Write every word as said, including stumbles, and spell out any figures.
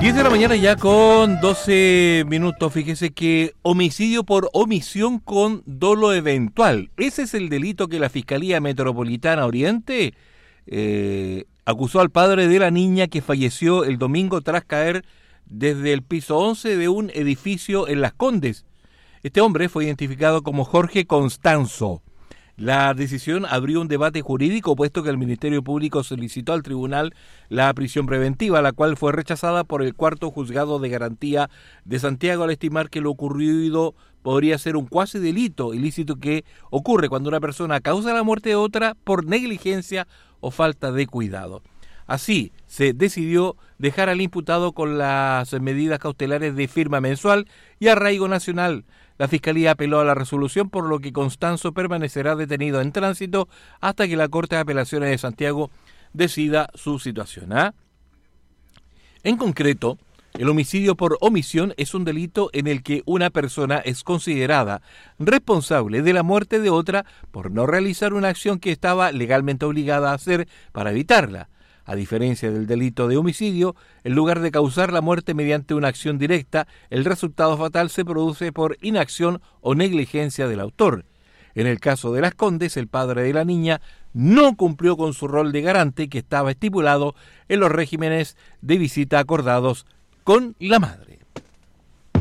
diez de la mañana ya con doce minutos. Fíjese que homicidio por omisión con dolo eventual. Ese es el delito que la Fiscalía Metropolitana Oriente eh, acusó al padre de la niña que falleció el domingo tras caer desde el piso once de un edificio en Las Condes. Este hombre fue identificado como Jorge Constanzo. La decisión abrió un debate jurídico, puesto que el Ministerio Público solicitó al tribunal la prisión preventiva, la cual fue rechazada por el cuarto juzgado de garantía de Santiago al estimar que lo ocurrido podría ser un cuasi delito ilícito que ocurre cuando una persona causa la muerte de otra por negligencia o falta de cuidado. Así, se decidió dejar al imputado con las medidas cautelares de firma mensual y arraigo nacional. La Fiscalía apeló a la resolución, por lo que Constanzo permanecerá detenido en tránsito hasta que la Corte de Apelaciones de Santiago decida su situación. ¿Ah? En concreto, el homicidio por omisión es un delito en el que una persona es considerada responsable de la muerte de otra por no realizar una acción que estaba legalmente obligada a hacer para evitarla. A diferencia del delito de homicidio, en lugar de causar la muerte mediante una acción directa, el resultado fatal se produce por inacción o negligencia del autor. En el caso de Las Condes, el padre de la niña no cumplió con su rol de garante que estaba estipulado en los regímenes de visita acordados con la madre.